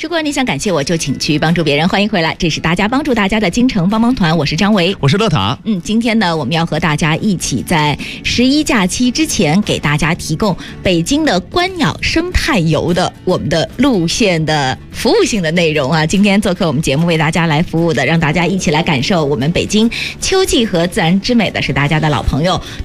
如果你想感谢我，就请去帮助别人。欢迎回来，这是大家帮助大家的京城帮帮团，我是张维， 我是乐塔。 今天呢，我们要和大家一起在11假期之前，给大家提供北京的观鸟生态游的我们的路线的服务性的内容啊。今天做客我们节目为大家来服务的，让大家一起来感受我们北京秋季和自然之美的是大家的老朋友